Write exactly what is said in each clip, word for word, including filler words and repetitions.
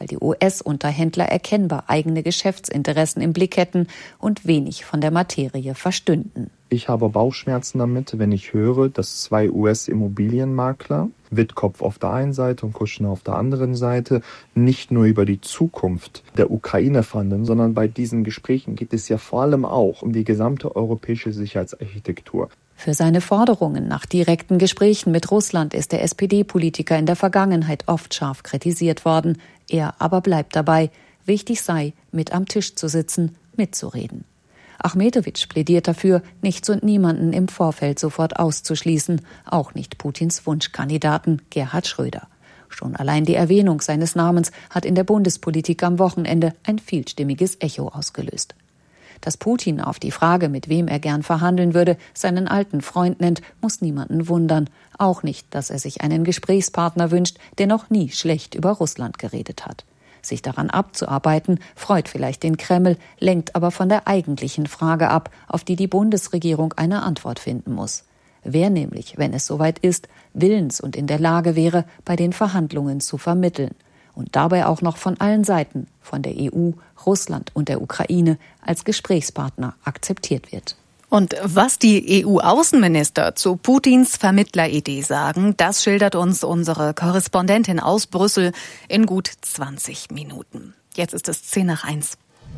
die U S-Unterhändler erkennbar eigene Geschäftsinteressen im Blick hätten und wenig von der Materie verstünden. Ich habe Bauchschmerzen damit, wenn ich höre, dass zwei U S-Immobilienmakler, Wittkopf auf der einen Seite und Kushner auf der anderen Seite, nicht nur über die Zukunft der Ukraine verhandeln, sondern bei diesen Gesprächen geht es ja vor allem auch um die gesamte europäische Sicherheitsarchitektur. Für seine Forderungen nach direkten Gesprächen mit Russland ist der S P D-Politiker in der Vergangenheit oft scharf kritisiert worden. Er aber bleibt dabei. Wichtig sei, mit am Tisch zu sitzen, mitzureden. Achmedowitsch plädiert dafür, nichts und niemanden im Vorfeld sofort auszuschließen, auch nicht Putins Wunschkandidaten Gerhard Schröder. Schon allein die Erwähnung seines Namens hat in der Bundespolitik am Wochenende ein vielstimmiges Echo ausgelöst. Dass Putin auf die Frage, mit wem er gern verhandeln würde, seinen alten Freund nennt, muss niemanden wundern. Auch nicht, dass er sich einen Gesprächspartner wünscht, der noch nie schlecht über Russland geredet hat. Sich daran abzuarbeiten, freut vielleicht den Kreml, lenkt aber von der eigentlichen Frage ab, auf die die Bundesregierung eine Antwort finden muss. Wer nämlich, wenn es soweit ist, willens und in der Lage wäre, bei den Verhandlungen zu vermitteln und dabei auch noch von allen Seiten, von der E U, Russland und der Ukraine, als Gesprächspartner akzeptiert wird. Und was die E U-Außenminister zu Putins Vermittleridee sagen, das schildert uns unsere Korrespondentin aus Brüssel in gut zwanzig Minuten. Jetzt ist es zehn nach eins.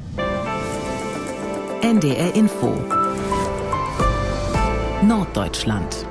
N D R Info Norddeutschland.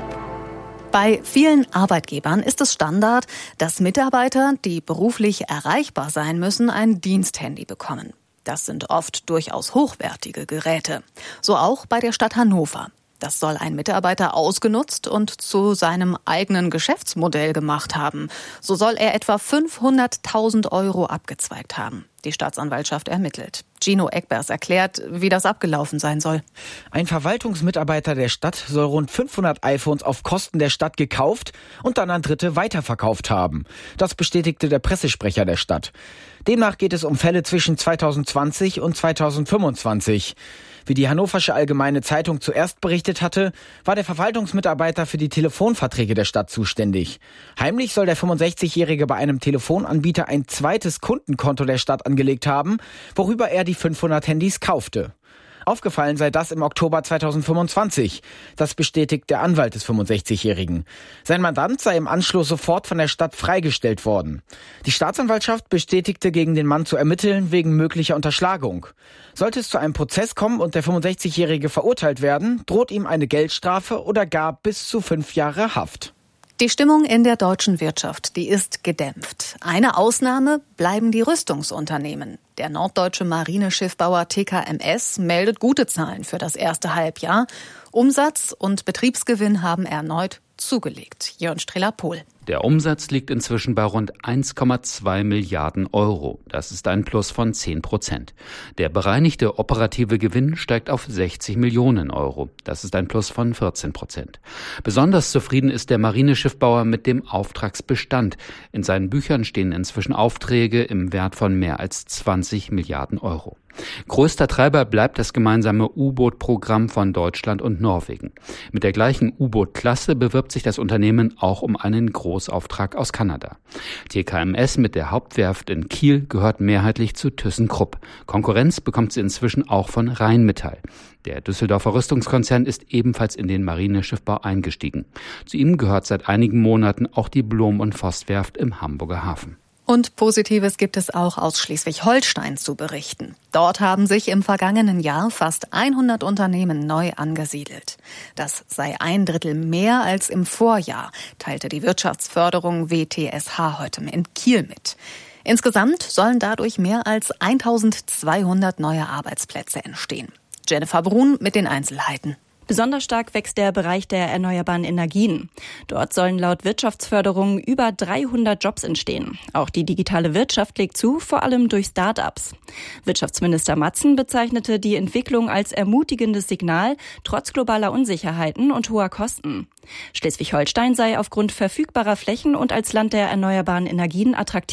Bei vielen Arbeitgebern ist es Standard, dass Mitarbeiter, die beruflich erreichbar sein müssen, ein Diensthandy bekommen. Das sind oft durchaus hochwertige Geräte. So auch bei der Stadt Hannover. Das soll ein Mitarbeiter ausgenutzt und zu seinem eigenen Geschäftsmodell gemacht haben. So soll er etwa fünfhunderttausend Euro abgezweigt haben. Die Staatsanwaltschaft ermittelt. Gino Eckbers erklärt, wie das abgelaufen sein soll. Ein Verwaltungsmitarbeiter der Stadt soll rund fünfhundert iPhones auf Kosten der Stadt gekauft und dann an Dritte weiterverkauft haben. Das bestätigte der Pressesprecher der Stadt. Demnach geht es um Fälle zwischen zweitausendzwanzig und zweitausendfünfundzwanzig. Wie die Hannoversche Allgemeine Zeitung zuerst berichtet hatte, war der Verwaltungsmitarbeiter für die Telefonverträge der Stadt zuständig. Heimlich soll der fünfundsechzigjährige bei einem Telefonanbieter ein zweites Kundenkonto der Stadt angelegt haben, worüber er die fünfhundert Handys kaufte. Aufgefallen sei das im Oktober zweitausendfünfundzwanzig. Das bestätigt der Anwalt des fünfundsechzigjährigen. Sein Mandant sei im Anschluss sofort von der Stadt freigestellt worden. Die Staatsanwaltschaft bestätigte, gegen den Mann zu ermitteln wegen möglicher Unterschlagung. Sollte es zu einem Prozess kommen und der fünfundsechzigjährige verurteilt werden, droht ihm eine Geldstrafe oder gar bis zu fünf Jahre Haft. Die Stimmung in der deutschen Wirtschaft, die ist gedämpft. Eine Ausnahme bleiben die Rüstungsunternehmen. Der norddeutsche Marineschiffbauer T K M S meldet gute Zahlen für das erste Halbjahr. Umsatz und Betriebsgewinn haben erneut zugelegt. Jörn Strela-Pohl. Der Umsatz liegt inzwischen bei rund eins Komma zwei Milliarden Euro. Das ist ein Plus von zehn Prozent. Der bereinigte operative Gewinn steigt auf sechzig Millionen Euro. Das ist ein Plus von vierzehn Prozent. Besonders zufrieden ist der Marineschiffbauer mit dem Auftragsbestand. In seinen Büchern stehen inzwischen Aufträge im Wert von mehr als zwanzig Milliarden Euro. Größter Treiber bleibt das gemeinsame U-Boot-Programm von Deutschland und Norwegen. Mit der gleichen U-Boot-Klasse bewirbt sich das Unternehmen auch um einen Großauftrag aus Kanada. T K M S mit der Hauptwerft in Kiel gehört mehrheitlich zu ThyssenKrupp. Konkurrenz bekommt sie inzwischen auch von Rheinmetall. Der Düsseldorfer Rüstungskonzern ist ebenfalls in den Marineschiffbau eingestiegen. Zu ihm gehört seit einigen Monaten auch die Blom- und Voss-Werft im Hamburger Hafen. Und Positives gibt es auch aus Schleswig-Holstein zu berichten. Dort haben sich im vergangenen Jahr fast hundert Unternehmen neu angesiedelt. Das sei ein Drittel mehr als im Vorjahr, teilte die Wirtschaftsförderung W T S H heute in Kiel mit. Insgesamt sollen dadurch mehr als eintausendzweihundert neue Arbeitsplätze entstehen. Jennifer Brun mit den Einzelheiten. Besonders stark wächst der Bereich der erneuerbaren Energien. Dort sollen laut Wirtschaftsförderung über dreihundert Jobs entstehen. Auch die digitale Wirtschaft legt zu, vor allem durch Start-ups. Wirtschaftsminister Matzen bezeichnete die Entwicklung als ermutigendes Signal, trotz globaler Unsicherheiten und hoher Kosten. Schleswig-Holstein sei aufgrund verfügbarer Flächen und als Land der erneuerbaren Energien attraktiv.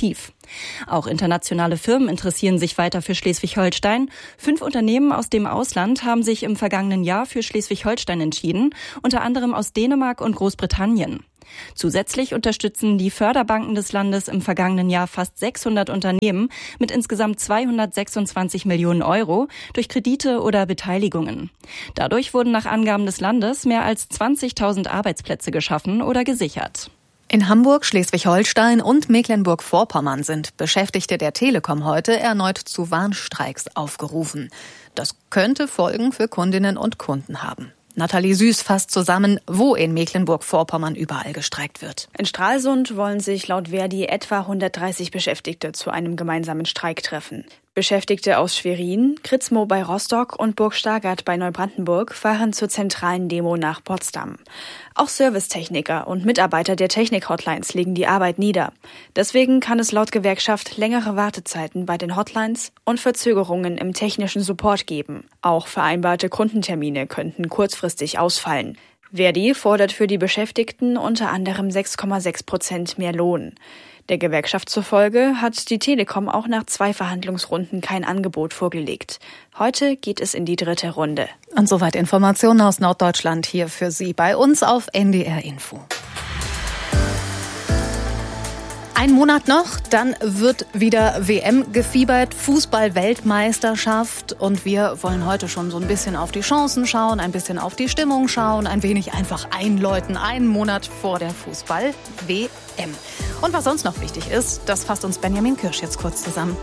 Auch internationale Firmen interessieren sich weiter für Schleswig-Holstein. Fünf Unternehmen aus dem Ausland haben sich im vergangenen Jahr für Schleswig-Holstein entschieden, unter anderem aus Dänemark und Großbritannien. Zusätzlich unterstützen die Förderbanken des Landes im vergangenen Jahr fast sechshundert Unternehmen mit insgesamt zweihundertsechsundzwanzig Millionen Euro durch Kredite oder Beteiligungen. Dadurch wurden nach Angaben des Landes mehr als zwanzigtausend Arbeitsplätze geschaffen oder gesichert. In Hamburg, Schleswig-Holstein und Mecklenburg-Vorpommern sind Beschäftigte der Telekom heute erneut zu Warnstreiks aufgerufen. Das könnte Folgen für Kundinnen und Kunden haben. Nathalie Süß fasst zusammen, wo in Mecklenburg-Vorpommern überall gestreikt wird. In Stralsund wollen sich laut Verdi etwa hundertdreißig Beschäftigte zu einem gemeinsamen Streik treffen. Beschäftigte aus Schwerin, Kritzmo bei Rostock und Burg Stargard bei Neubrandenburg fahren zur zentralen Demo nach Potsdam. Auch Servicetechniker und Mitarbeiter der Technik-Hotlines legen die Arbeit nieder. Deswegen kann es laut Gewerkschaft längere Wartezeiten bei den Hotlines und Verzögerungen im technischen Support geben. Auch vereinbarte Kundentermine könnten kurzfristig ausfallen. Verdi fordert für die Beschäftigten unter anderem sechs Komma sechs Prozent mehr Lohn. Der Gewerkschaft zufolge hat die Telekom auch nach zwei Verhandlungsrunden kein Angebot vorgelegt. Heute geht es in die dritte Runde. Und soweit Informationen aus Norddeutschland hier für Sie bei uns auf N D R Info. Ein Monat noch, dann wird wieder W M gefiebert, Fußball-Weltmeisterschaft. Und wir wollen heute schon so ein bisschen auf die Chancen schauen, ein bisschen auf die Stimmung schauen, ein wenig einfach einläuten, einen Monat vor der Fußball-W M. Und was sonst noch wichtig ist, das fasst uns Benjamin Kirsch jetzt kurz zusammen.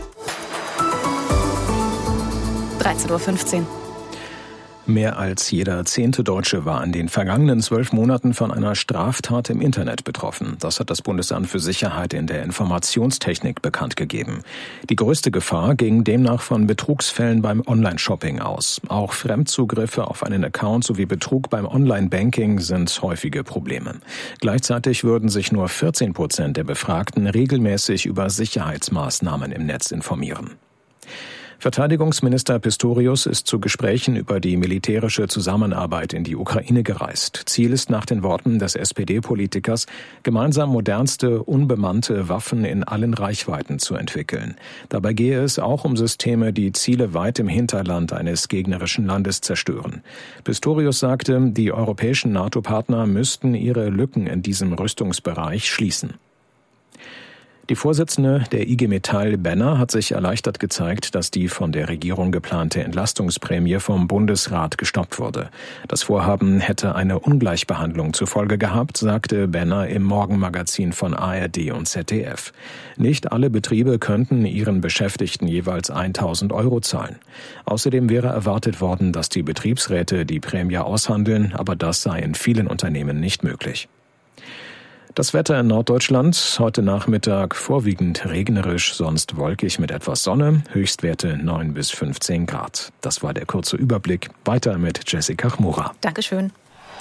dreizehn Uhr fünfzehn. Mehr als jeder zehnte Deutsche war in den vergangenen zwölf Monaten von einer Straftat im Internet betroffen. Das hat das Bundesamt für Sicherheit in der Informationstechnik bekannt gegeben. Die größte Gefahr ging demnach von Betrugsfällen beim Online-Shopping aus. Auch Fremdzugriffe auf einen Account sowie Betrug beim Online-Banking sind häufige Probleme. Gleichzeitig würden sich nur vierzehn Prozent der Befragten regelmäßig über Sicherheitsmaßnahmen im Netz informieren. Verteidigungsminister Pistorius ist zu Gesprächen über die militärische Zusammenarbeit in die Ukraine gereist. Ziel ist nach den Worten des S P D-Politikers, gemeinsam modernste, unbemannte Waffen in allen Reichweiten zu entwickeln. Dabei gehe es auch um Systeme, die Ziele weit im Hinterland eines gegnerischen Landes zerstören. Pistorius sagte, die europäischen NATO-Partner müssten ihre Lücken in diesem Rüstungsbereich schließen. Die Vorsitzende der I G Metall, Benner, hat sich erleichtert gezeigt, dass die von der Regierung geplante Entlastungsprämie vom Bundesrat gestoppt wurde. Das Vorhaben hätte eine Ungleichbehandlung zur Folge gehabt, sagte Benner im Morgenmagazin von A R D und Z D F. Nicht alle Betriebe könnten ihren Beschäftigten jeweils tausend Euro zahlen. Außerdem wäre erwartet worden, dass die Betriebsräte die Prämie aushandeln, aber das sei in vielen Unternehmen nicht möglich. Das Wetter in Norddeutschland, heute Nachmittag vorwiegend regnerisch, sonst wolkig mit etwas Sonne, Höchstwerte neun bis fünfzehn Grad. Das war der kurze Überblick. Weiter mit Jessica Chmura. Dankeschön.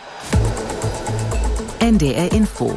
N D R Info.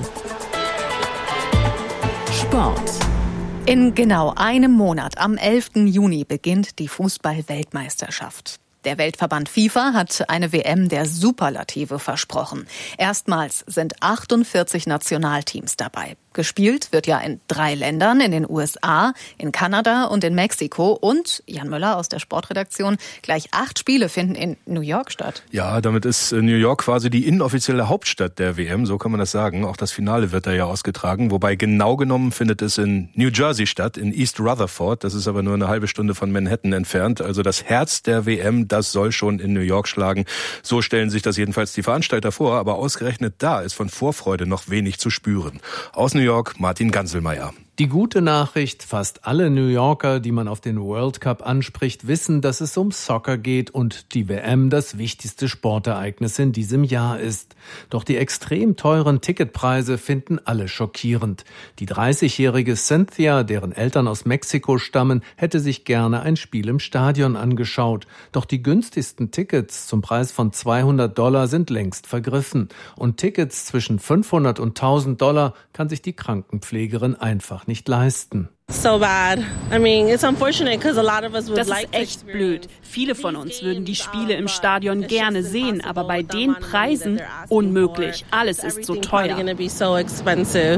Sport. In genau einem Monat, am elften Juni, beginnt die Fußball-Weltmeisterschaft. Der Weltverband FIFA hat eine W M der Superlative versprochen. Erstmals sind achtundvierzig Nationalteams dabei. Gespielt wird ja in drei Ländern, in den U S A, in Kanada und in Mexiko. Und, Jan Möller aus der Sportredaktion, gleich acht Spiele finden in New York statt. Ja, damit ist New York quasi die inoffizielle Hauptstadt der W M, so kann man das sagen. Auch das Finale wird da ja ausgetragen. Wobei genau genommen findet es in New Jersey statt, in East Rutherford. Das ist aber nur eine halbe Stunde von Manhattan entfernt. Also das Herz der W M, das soll schon in New York schlagen. So stellen sich das jedenfalls die Veranstalter vor. Aber ausgerechnet da ist von Vorfreude noch wenig zu spüren. Aus New York, Martin Ganselmeier. Die gute Nachricht, fast alle New Yorker, die man auf den World Cup anspricht, wissen, dass es um Soccer geht und die W M das wichtigste Sportereignis in diesem Jahr ist. Doch die extrem teuren Ticketpreise finden alle schockierend. Die dreißigjährige Cynthia, deren Eltern aus Mexiko stammen, hätte sich gerne ein Spiel im Stadion angeschaut. Doch die günstigsten Tickets zum Preis von zweihundert Dollar sind längst vergriffen. Und Tickets zwischen fünfhundert und tausend Dollar kann sich die Krankenpflegerin einfach nicht leisten. So bad. I mean, it's unfortunate because a lot of us would like to. Das ist echt blöd. Viele von uns würden die Spiele im Stadion gerne sehen, aber bei den Preisen unmöglich. Alles ist so teuer.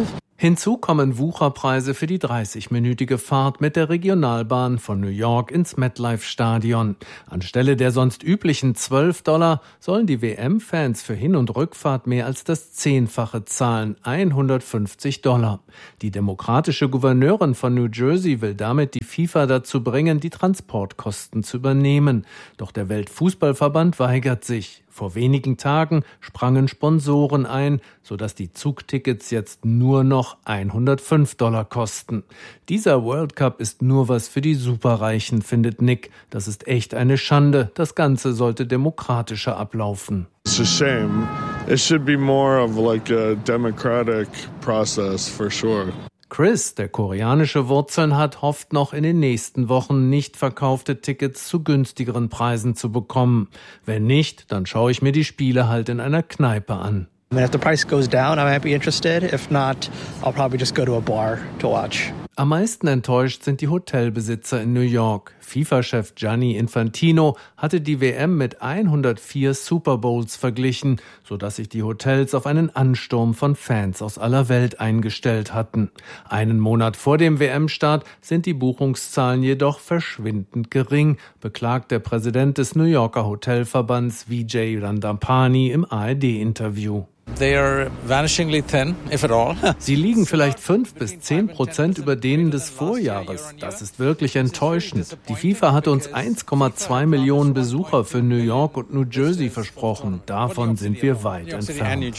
Hinzu kommen Wucherpreise für die dreißigminütige Fahrt mit der Regionalbahn von New York ins MetLife-Stadion. Anstelle der sonst üblichen zwölf Dollar sollen die W M-Fans für Hin- und Rückfahrt mehr als das Zehnfache zahlen, hundertfünfzig Dollar. Die demokratische Gouverneurin von New Jersey will damit die FIFA dazu bringen, die Transportkosten zu übernehmen. Doch der Weltfußballverband weigert sich. Vor wenigen Tagen sprangen Sponsoren ein, sodass die Zugtickets jetzt nur noch hundertfünf Dollar kosten. Dieser World Cup ist nur was für die Superreichen, findet Nick. Das ist echt eine Schande. Das Ganze sollte demokratischer ablaufen. It's a shame. It should be more of like a democratic process for sure. Chris, der koreanische Wurzeln hat, hofft noch in den nächsten Wochen nicht verkaufte Tickets zu günstigeren Preisen zu bekommen. Wenn nicht, dann schaue ich mir die Spiele halt in einer Kneipe an. I mean, if the price goes down, I might be interested. If not, I'll probably just go to a bar to watch. Am meisten enttäuscht sind die Hotelbesitzer in New York. FIFA-Chef Gianni Infantino hatte die W M mit hundertvier Super Bowls verglichen, sodass sich die Hotels auf einen Ansturm von Fans aus aller Welt eingestellt hatten. Einen Monat vor dem W M-Start sind die Buchungszahlen jedoch verschwindend gering, beklagt der Präsident des New Yorker Hotelverbands Vijay Randapani im A R D-Interview. They are vanishingly thin, if at all. Sie liegen vielleicht fünf bis zehn Prozent über denen des Vorjahres. Das ist wirklich enttäuschend. Die FIFA hatte uns eins Komma zwei Millionen Besucher für New York und New Jersey versprochen. Davon sind wir weit entfernt.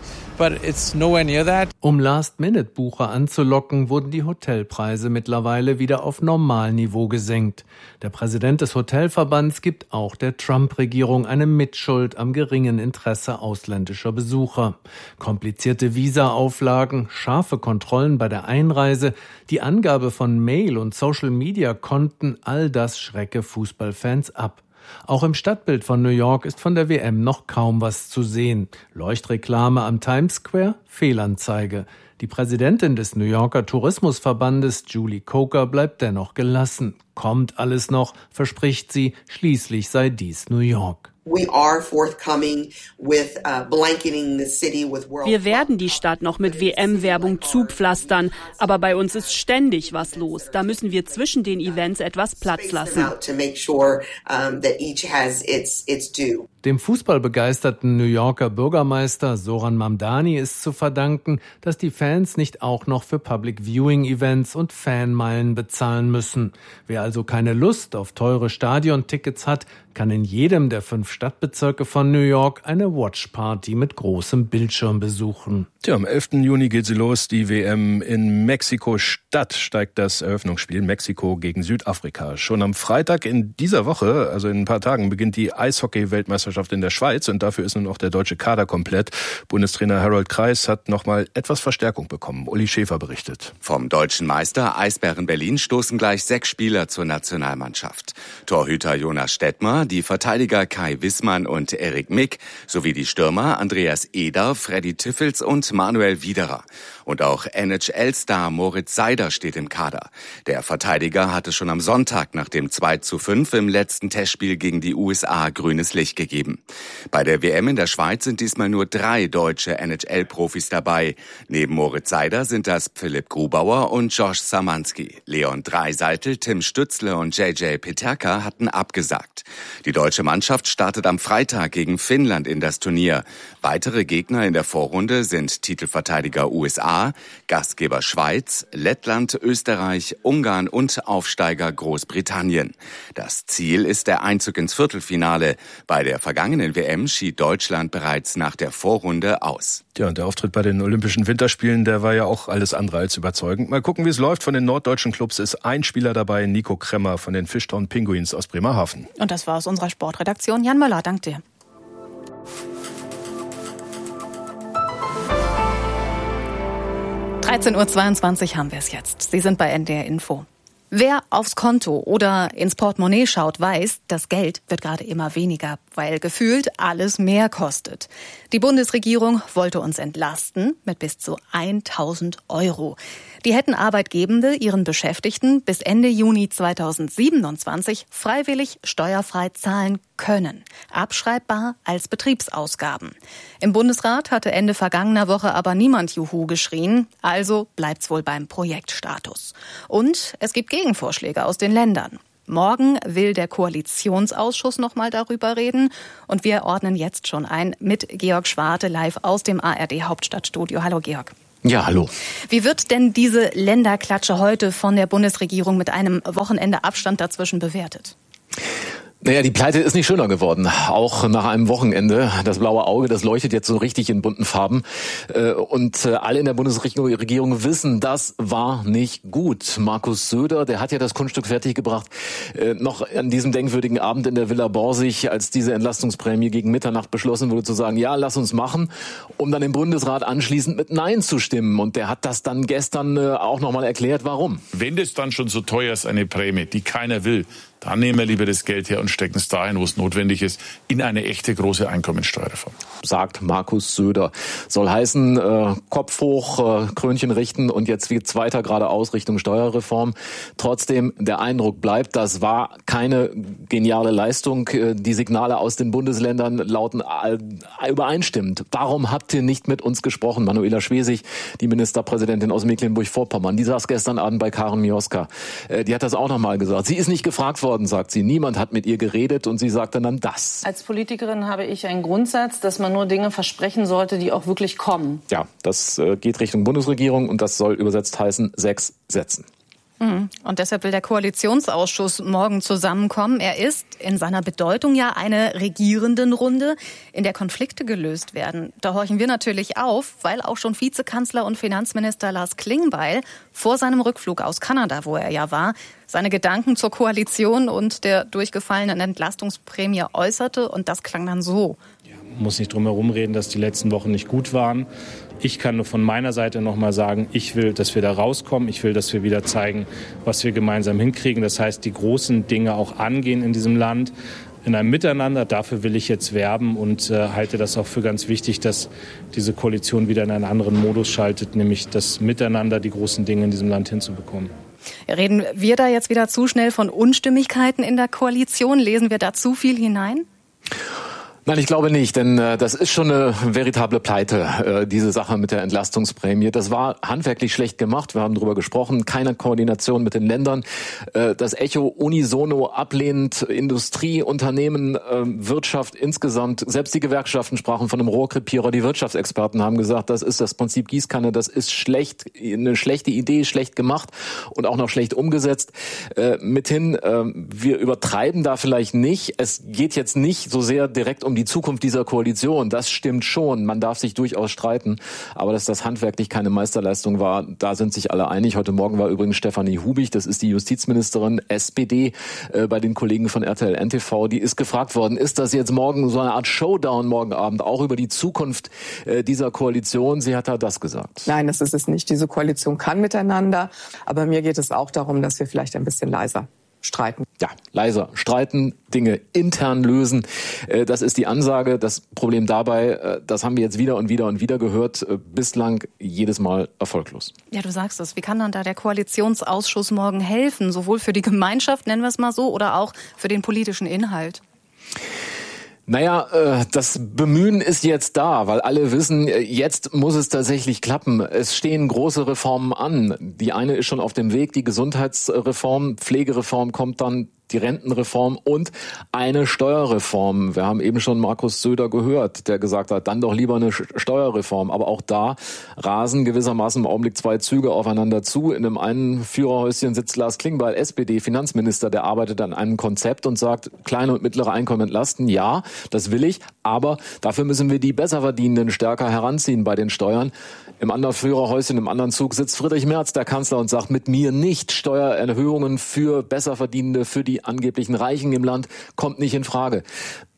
Um Last-Minute-Bucher anzulocken, wurden die Hotelpreise mittlerweile wieder auf Normalniveau gesenkt. Der Präsident des Hotelverbands gibt auch der Trump-Regierung eine Mitschuld am geringen Interesse ausländischer Besucher. Komplizierte Visa-Auflagen, scharfe Kontrollen bei der Einreise, die Angabe von Mail- und Social-Media-Konten, all das schrecke Fußballfans ab. Auch im Stadtbild von New York ist von der W M noch kaum was zu sehen. Leuchtreklame am Times Square, Fehlanzeige. Die Präsidentin des New Yorker Tourismusverbandes, Julie Coker, bleibt dennoch gelassen. Kommt alles noch, verspricht sie, schließlich sei dies New York. We are forthcoming with uh, blanketing the city with world. Wir werden die Stadt noch mit W M-Werbung zupflastern, aber bei uns ist ständig was los. Da müssen wir zwischen den Events etwas Platz lassen. Dem fußballbegeisterten New Yorker Bürgermeister Zoran Mamdani ist zu verdanken, dass die Fans nicht auch noch für Public-Viewing-Events und Fanmeilen bezahlen müssen. Wer also keine Lust auf teure Stadiontickets hat, kann in jedem der fünf Stadtbezirke von New York eine Watchparty mit großem Bildschirm besuchen. Tja, am elften Juni geht sie los, die W M in Mexiko-Stadt, steigt das Eröffnungsspiel Mexiko gegen Südafrika. Schon am Freitag in dieser Woche, also in ein paar Tagen, beginnt die Eishockey-Weltmeisterschaft in der Schweiz und dafür ist nun auch der deutsche Kader komplett. Bundestrainer Harold Kreis hat nochmal etwas Verstärkung bekommen. Uli Schäfer berichtet. Vom deutschen Meister Eisbären Berlin stoßen gleich sechs Spieler zur Nationalmannschaft. Torhüter Jonas Stettmer, die Verteidiger Kai Wissmann und Erik Mick sowie die Stürmer Andreas Eder, Freddy Tiffels und Manuel Wiederer. Und auch N H L-Star Moritz Seider steht im Kader. Der Verteidiger hatte schon am Sonntag nach dem zwei zu fünf im letzten Testspiel gegen die U S A grünes Licht gegeben. Bei der W M in der Schweiz sind diesmal nur drei deutsche N H L-Profis dabei. Neben Moritz Seider sind das Philipp Grubauer und Josh Samanski. Leon Dreiseitel, Tim Stützle und J J Peterka hatten abgesagt. Die deutsche Mannschaft startet am Freitag gegen Finnland in das Turnier. Weitere Gegner in der Vorrunde sind Titelverteidiger U S A, Gastgeber Schweiz, Lettland, Österreich, Ungarn und Aufsteiger Großbritannien. Das Ziel ist der Einzug ins Viertelfinale. Bei der vergangenen W M schied Deutschland bereits nach der Vorrunde aus. Ja, und der Auftritt bei den Olympischen Winterspielen, der war ja auch alles andere als überzeugend. Mal gucken, wie es läuft. Von den norddeutschen Clubs ist ein Spieler dabei, Nico Kremmer von den Fishtown Pinguins aus Bremerhaven. Und das war aus unserer Sportredaktion. Jan Möller, danke dir. dreizehn Uhr zweiundzwanzig haben wir es jetzt. Sie sind bei N D R Info. Wer aufs Konto oder ins Portemonnaie schaut, weiß, das Geld wird gerade immer weniger, weil gefühlt alles mehr kostet. Die Bundesregierung wollte uns entlasten mit bis zu tausend Euro. Die hätten Arbeitgebende ihren Beschäftigten bis Ende Juni zweitausendsiebenundzwanzig freiwillig steuerfrei zahlen können, abschreibbar als Betriebsausgaben. Im Bundesrat hatte Ende vergangener Woche aber niemand Juhu geschrien, also bleibt's wohl beim Projektstatus. Und es gibt Gegenvorschläge aus den Ländern. Morgen will der Koalitionsausschuss noch mal darüber reden und wir ordnen jetzt schon ein mit Georg Schwarte live aus dem A R D Hauptstadtstudio. Hallo Georg. Ja, hallo. Wie wird denn diese Länderklatsche heute von der Bundesregierung mit einem Wochenende Abstand dazwischen bewertet? Naja, die Pleite ist nicht schöner geworden, auch nach einem Wochenende. Das blaue Auge, das leuchtet jetzt so richtig in bunten Farben. Und alle in der Bundesregierung wissen, das war nicht gut. Markus Söder, der hat ja das Kunststück fertiggebracht, noch an diesem denkwürdigen Abend in der Villa Borsig, als diese Entlastungsprämie gegen Mitternacht beschlossen wurde, zu sagen, ja, lass uns machen, um dann im Bundesrat anschließend mit Nein zu stimmen. Und der hat das dann gestern auch nochmal erklärt, warum. Wenn das dann schon so teuer ist, eine Prämie, die keiner will, dann nehmen wir lieber das Geld her und stecken es dahin, wo es notwendig ist, in eine echte große Einkommensteuerreform. Sagt Markus Söder. Soll heißen, äh, Kopf hoch, äh, Krönchen richten und jetzt geht's weiter geradeaus Richtung Steuerreform. Trotzdem, der Eindruck bleibt, das war keine geniale Leistung. Äh, die Signale aus den Bundesländern lauten äh, übereinstimmend. Warum habt ihr nicht mit uns gesprochen? Manuela Schwesig, die Ministerpräsidentin aus Mecklenburg-Vorpommern, die saß gestern Abend bei Karin Mioska. Äh, die hat das auch nochmal gesagt. Sie ist nicht gefragt worden, sagt sie. Niemand hat mit ihr geredet und sie sagte dann das. Als Politikerin habe ich einen Grundsatz, dass man nur Dinge versprechen sollte, die auch wirklich kommen. Ja, das äh, geht Richtung Bundesregierung und das soll übersetzt heißen, sechs Sätzen. Und deshalb will der Koalitionsausschuss morgen zusammenkommen. Er ist in seiner Bedeutung ja eine Regierendenrunde, in der Konflikte gelöst werden. Da horchen wir natürlich auf, weil auch schon Vizekanzler und Finanzminister Lars Klingbeil vor seinem Rückflug aus Kanada, wo er ja war, seine Gedanken zur Koalition und der durchgefallenen Entlastungsprämie äußerte. Und das klang dann so. Man muss nicht drum herum reden, dass die letzten Wochen nicht gut waren. Ich kann nur von meiner Seite noch mal sagen, ich will, dass wir da rauskommen. Ich will, dass wir wieder zeigen, was wir gemeinsam hinkriegen. Das heißt, die großen Dinge auch angehen in diesem Land, in einem Miteinander. Dafür will ich jetzt werben und äh, halte das auch für ganz wichtig, dass diese Koalition wieder in einen anderen Modus schaltet, nämlich das Miteinander, die großen Dinge in diesem Land hinzubekommen. Reden wir da jetzt wieder zu schnell von Unstimmigkeiten in der Koalition? Lesen wir da zu viel hinein? Nein, ich glaube nicht, denn äh, das ist schon eine veritable Pleite, äh, diese Sache mit der Entlastungsprämie. Das war handwerklich schlecht gemacht, wir haben darüber gesprochen, keine Koordination mit den Ländern. Äh, das Echo unisono ablehnend, Industrie, Unternehmen, äh, Wirtschaft insgesamt, selbst die Gewerkschaften sprachen von einem Rohrkrepierer, die Wirtschaftsexperten haben gesagt, das ist das Prinzip Gießkanne, das ist schlecht, eine schlechte Idee, schlecht gemacht und auch noch schlecht umgesetzt. Äh, mithin, äh, wir übertreiben da vielleicht nicht, es geht jetzt nicht so sehr direkt um die Zukunft dieser Koalition, das stimmt schon. Man darf sich durchaus streiten. Aber dass das handwerklich keine Meisterleistung war, da sind sich alle einig. Heute Morgen war übrigens Stefanie Hubig, das ist die Justizministerin S P D, äh, bei den Kollegen von R T L N T V. Die ist gefragt worden, ist das jetzt morgen so eine Art Showdown morgen Abend, auch über die Zukunft äh, dieser Koalition? Sie hat da das gesagt. Nein, das ist es nicht. Diese Koalition kann miteinander. Aber mir geht es auch darum, dass wir vielleicht ein bisschen leiser streiten. Ja, leiser streiten, Dinge intern lösen. Das ist die Ansage. Das Problem dabei, das haben wir jetzt wieder und wieder und wieder gehört, bislang jedes Mal erfolglos. Ja, du sagst es. Wie kann dann da der Koalitionsausschuss morgen helfen? Sowohl für die Gemeinschaft, nennen wir es mal so, oder auch für den politischen Inhalt? Naja, das Bemühen ist jetzt da, weil alle wissen, jetzt muss es tatsächlich klappen. Es stehen große Reformen an. Die eine ist schon auf dem Weg, die Gesundheitsreform, Pflegereform kommt dann, die Rentenreform und eine Steuerreform. Wir haben eben schon Markus Söder gehört, der gesagt hat, dann doch lieber eine Steuerreform. Aber auch da rasen gewissermaßen im Augenblick zwei Züge aufeinander zu. In dem einen Führerhäuschen sitzt Lars Klingbeil, S P D, Finanzminister, der arbeitet an einem Konzept und sagt, kleine und mittlere Einkommen entlasten. Ja, das will ich, aber dafür müssen wir die Besserverdienenden stärker heranziehen bei den Steuern. Im anderen Führerhäuschen, im anderen Zug sitzt Friedrich Merz, der Kanzler, und sagt, mit mir nicht Steuererhöhungen für Besserverdienende, für die angeblichen Reichen im Land, kommt nicht in Frage.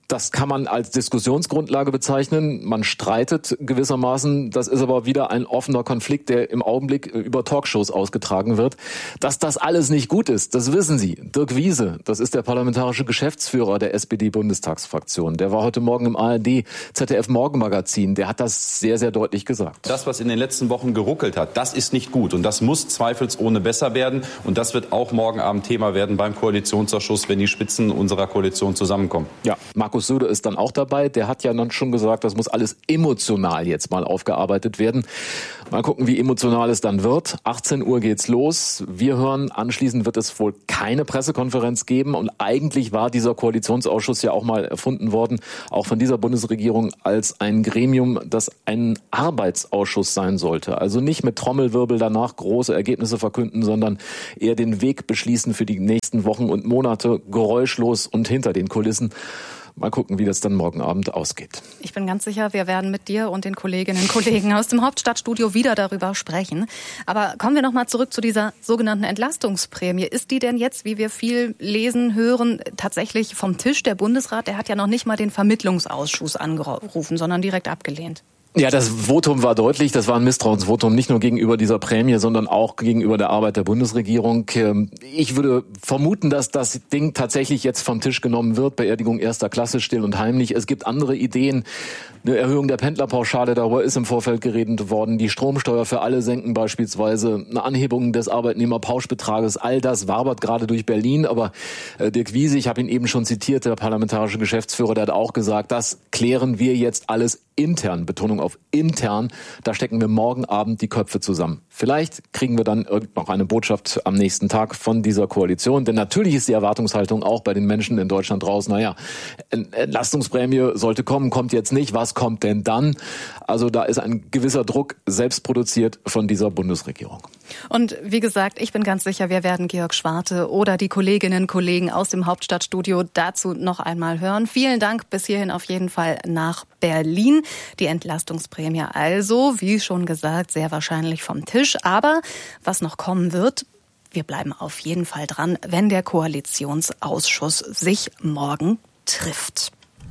Das kann man als Diskussionsgrundlage bezeichnen. Man streitet gewissermaßen. Das ist aber wieder ein offener Konflikt, der im Augenblick über Talkshows ausgetragen wird. Dass das alles nicht gut ist, das wissen Sie. Dirk Wiese, das ist der parlamentarische Geschäftsführer der S P D-Bundestagsfraktion. Der war heute Morgen im A R D Z D F-Morgenmagazin. Der hat das sehr, sehr deutlich gesagt. Das, was in den letzten Wochen geruckelt hat, das ist nicht gut. Und das muss zweifelsohne besser werden. Und das wird auch morgen Abend Thema werden beim Koalitionsausschuss, wenn die Spitzen unserer Koalition zusammenkommen. Ja, Markus Söder ist dann auch dabei. Der hat ja dann schon gesagt, das muss alles emotional jetzt mal aufgearbeitet werden. Mal gucken, wie emotional es dann wird. achtzehn Uhr geht's los. Wir hören, anschließend wird es wohl keine Pressekonferenz geben. Und eigentlich war dieser Koalitionsausschuss ja auch mal erfunden worden, auch von dieser Bundesregierung, als ein Gremium, das ein Arbeitsausschuss sein sollte. Also nicht mit Trommelwirbel danach große Ergebnisse verkünden, sondern eher den Weg beschließen für die nächsten Wochen und Monate, geräuschlos und hinter den Kulissen. Mal gucken, wie das dann morgen Abend ausgeht. Ich bin ganz sicher, wir werden mit dir und den Kolleginnen und Kollegen aus dem Hauptstadtstudio wieder darüber sprechen. Aber kommen wir noch mal zurück zu dieser sogenannten Entlastungsprämie. Ist die denn jetzt, wie wir viel lesen, hören, tatsächlich vom Tisch? Der Bundesrat, der hat ja noch nicht mal den Vermittlungsausschuss angerufen, sondern direkt abgelehnt. Ja, das Votum war deutlich. Das war ein Misstrauensvotum, nicht nur gegenüber dieser Prämie, sondern auch gegenüber der Arbeit der Bundesregierung. Ich würde vermuten, dass das Ding tatsächlich jetzt vom Tisch genommen wird. Beerdigung erster Klasse, still und heimlich. Es gibt andere Ideen. Eine Erhöhung der Pendlerpauschale, darüber ist im Vorfeld geredet worden. Die Stromsteuer für alle senken beispielsweise. Eine Anhebung des Arbeitnehmerpauschbetrages. All das wabert gerade durch Berlin. Aber Dirk Wiese, ich habe ihn eben schon zitiert, der parlamentarische Geschäftsführer, der hat auch gesagt, das klären wir jetzt alles intern. Betonung auf intern. Da stecken wir morgen Abend die Köpfe zusammen. Vielleicht kriegen wir dann noch eine Botschaft am nächsten Tag von dieser Koalition. Denn natürlich ist die Erwartungshaltung auch bei den Menschen in Deutschland raus. Naja, Entlastungsprämie sollte kommen, kommt jetzt nicht. Was kommt denn dann? Also da ist ein gewisser Druck selbst produziert von dieser Bundesregierung. Und wie gesagt, ich bin ganz sicher, wir werden Georg Schwarte oder die Kolleginnen und Kollegen aus dem Hauptstadtstudio dazu noch einmal hören. Vielen Dank bis hierhin auf jeden Fall nach Berlin. Die Entlastungsprämie also, wie schon gesagt, sehr wahrscheinlich vom Tisch. Aber was noch kommen wird, wir bleiben auf jeden Fall dran, wenn der Koalitionsausschuss sich morgen trifft.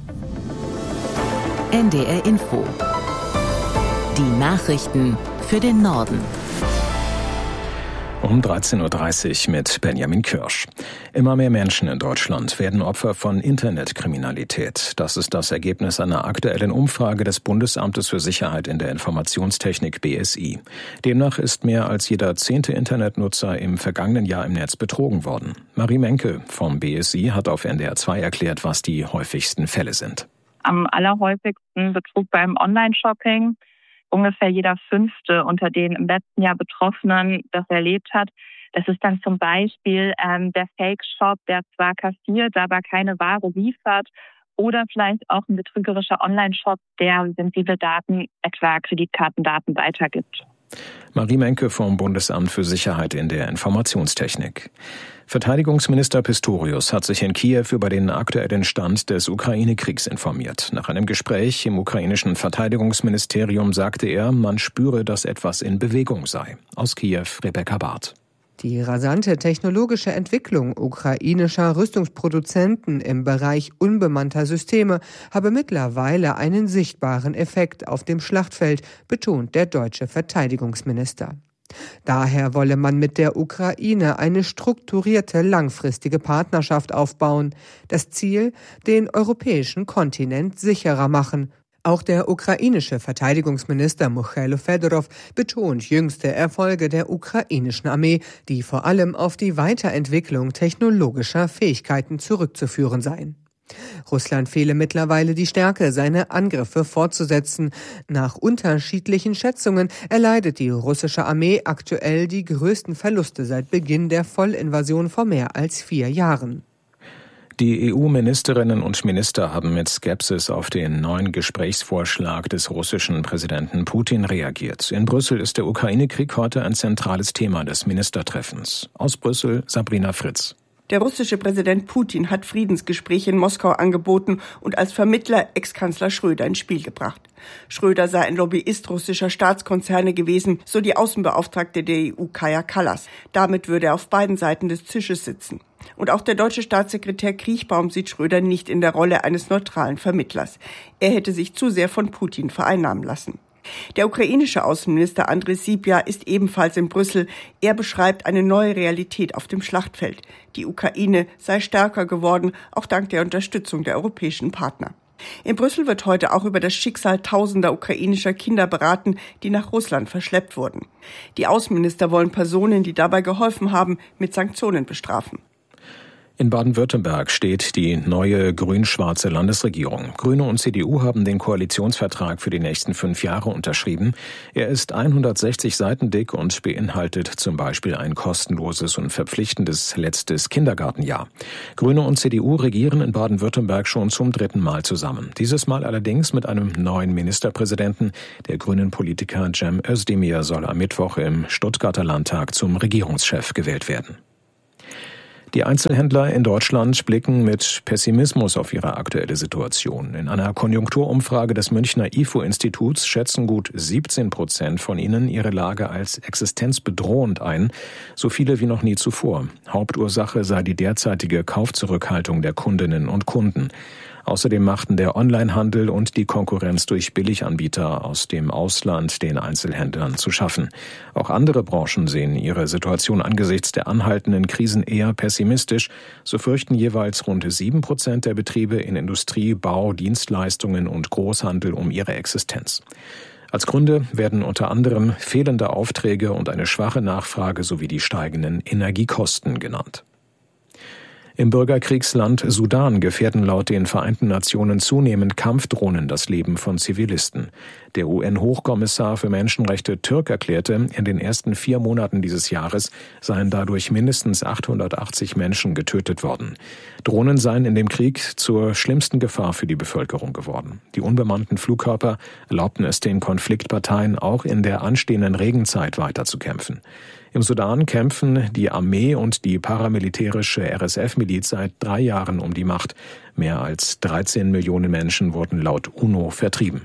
N D R Info. Die Nachrichten für den Norden. Um dreizehn Uhr dreißig mit Benjamin Kirsch. Immer mehr Menschen in Deutschland werden Opfer von Internetkriminalität. Das ist das Ergebnis einer aktuellen Umfrage des Bundesamtes für Sicherheit in der Informationstechnik B S I. Demnach ist mehr als jeder zehnte Internetnutzer im vergangenen Jahr im Netz betrogen worden. Marie Menke vom B S I hat auf N D R zwei erklärt, was die häufigsten Fälle sind. Am allerhäufigsten Betrug beim Online-Shopping. Ungefähr jeder Fünfte unter den im letzten Jahr Betroffenen das erlebt hat. Das ist dann zum Beispiel ähm, der Fake-Shop, der zwar kassiert, aber keine Ware liefert. Oder vielleicht auch ein betrügerischer Online-Shop, der sensible Daten, etwa Kreditkartendaten, weitergibt. Marie Menke vom Bundesamt für Sicherheit in der Informationstechnik. Verteidigungsminister Pistorius hat sich in Kiew über den aktuellen Stand des Ukraine-Kriegs informiert. Nach einem Gespräch im ukrainischen Verteidigungsministerium sagte er, man spüre, dass etwas in Bewegung sei. Aus Kiew, Rebecca Barth. Die rasante technologische Entwicklung ukrainischer Rüstungsproduzenten im Bereich unbemannter Systeme habe mittlerweile einen sichtbaren Effekt auf dem Schlachtfeld, betont der deutsche Verteidigungsminister. Daher wolle man mit der Ukraine eine strukturierte, langfristige Partnerschaft aufbauen. Das Ziel, den europäischen Kontinent sicherer machen. Auch der ukrainische Verteidigungsminister Michailo Fedorov betont jüngste Erfolge der ukrainischen Armee, die vor allem auf die Weiterentwicklung technologischer Fähigkeiten zurückzuführen seien. Russland fehle mittlerweile die Stärke, seine Angriffe fortzusetzen. Nach unterschiedlichen Schätzungen erleidet die russische Armee aktuell die größten Verluste seit Beginn der Vollinvasion vor mehr als vier Jahren. Die E U-Ministerinnen und Minister haben mit Skepsis auf den neuen Gesprächsvorschlag des russischen Präsidenten Putin reagiert. In Brüssel ist der Ukraine-Krieg heute ein zentrales Thema des Ministertreffens. Aus Brüssel Sabrina Fritz. Der russische Präsident Putin hat Friedensgespräche in Moskau angeboten und als Vermittler Ex-Kanzler Schröder ins Spiel gebracht. Schröder sei ein Lobbyist russischer Staatskonzerne gewesen, so die Außenbeauftragte der E U Kaja Kallas. Damit würde er auf beiden Seiten des Tisches sitzen. Und auch der deutsche Staatssekretär Kriechbaum sieht Schröder nicht in der Rolle eines neutralen Vermittlers. Er hätte sich zu sehr von Putin vereinnahmen lassen. Der ukrainische Außenminister Andrei Sybiha ist ebenfalls in Brüssel. Er beschreibt eine neue Realität auf dem Schlachtfeld. Die Ukraine sei stärker geworden, auch dank der Unterstützung der europäischen Partner. In Brüssel wird heute auch über das Schicksal tausender ukrainischer Kinder beraten, die nach Russland verschleppt wurden. Die Außenminister wollen Personen, die dabei geholfen haben, mit Sanktionen bestrafen. In Baden-Württemberg steht die neue grün-schwarze Landesregierung. Grüne und C D U haben den Koalitionsvertrag für die nächsten fünf Jahre unterschrieben. Er ist hundertsechzig Seiten dick und beinhaltet zum Beispiel ein kostenloses und verpflichtendes letztes Kindergartenjahr. Grüne und C D U regieren in Baden-Württemberg schon zum dritten Mal zusammen. Dieses Mal allerdings mit einem neuen Ministerpräsidenten. Der grünen Politiker Cem Özdemir soll am Mittwoch im Stuttgarter Landtag zum Regierungschef gewählt werden. Die Einzelhändler in Deutschland blicken mit Pessimismus auf ihre aktuelle Situation. In einer Konjunkturumfrage des Münchner I F O-Instituts schätzen gut siebzehn Prozent von ihnen ihre Lage als existenzbedrohend ein, so viele wie noch nie zuvor. Hauptursache sei die derzeitige Kaufzurückhaltung der Kundinnen und Kunden. Außerdem machten der Onlinehandel und die Konkurrenz durch Billiganbieter aus dem Ausland den Einzelhändlern zu schaffen. Auch andere Branchen sehen ihre Situation angesichts der anhaltenden Krisen eher pessimistisch. So fürchten jeweils rund sieben Prozent der Betriebe in Industrie, Bau, Dienstleistungen und Großhandel um ihre Existenz. Als Gründe werden unter anderem fehlende Aufträge und eine schwache Nachfrage sowie die steigenden Energiekosten genannt. Im Bürgerkriegsland Sudan gefährden laut den Vereinten Nationen zunehmend Kampfdrohnen das Leben von Zivilisten. Der U N-Hochkommissar für Menschenrechte Türk erklärte, in den ersten vier Monaten dieses Jahres seien dadurch mindestens achthundertachtzig Menschen getötet worden. Drohnen seien in dem Krieg zur schlimmsten Gefahr für die Bevölkerung geworden. Die unbemannten Flugkörper erlaubten es den Konfliktparteien auch in der anstehenden Regenzeit weiterzukämpfen. Im Sudan kämpfen die Armee und die paramilitärische R S F-Miliz seit drei Jahren um die Macht. Mehr als dreizehn Millionen Menschen wurden laut UNO vertrieben.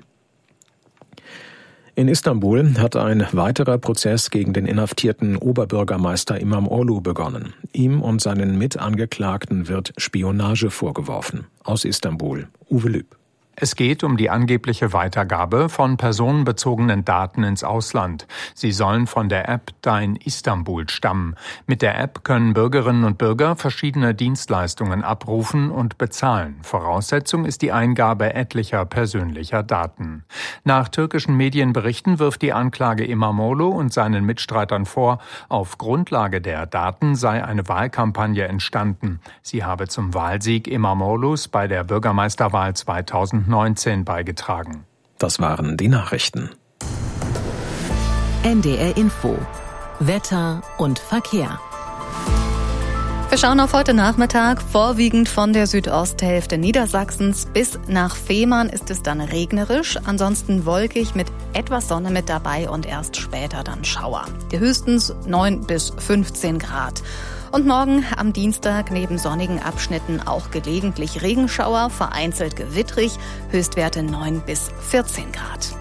In Istanbul hat ein weiterer Prozess gegen den inhaftierten Oberbürgermeister İmamoğlu begonnen. Ihm und seinen Mitangeklagten wird Spionage vorgeworfen. Aus Istanbul, Uwe Lüb. Es geht um die angebliche Weitergabe von personenbezogenen Daten ins Ausland. Sie sollen von der App Dein Istanbul stammen. Mit der App können Bürgerinnen und Bürger verschiedene Dienstleistungen abrufen und bezahlen. Voraussetzung ist die Eingabe etlicher persönlicher Daten. Nach türkischen Medienberichten wirft die Anklage İmamoğlu und seinen Mitstreitern vor, auf Grundlage der Daten sei eine Wahlkampagne entstanden. Sie habe zum Wahlsieg İmamoğlu's bei der Bürgermeisterwahl zweitausendneunzehn beigetragen. Das waren die Nachrichten. N D R Info. Wetter und Verkehr. Wir schauen auf heute Nachmittag. Vorwiegend von der Südosthälfte Niedersachsens bis nach Fehmarn ist es dann regnerisch. Ansonsten wolkig mit etwas Sonne mit dabei und erst später dann Schauer. Die höchstens neun bis fünfzehn Grad. Und morgen am Dienstag neben sonnigen Abschnitten auch gelegentlich Regenschauer, vereinzelt gewittrig, Höchstwerte neun bis vierzehn Grad.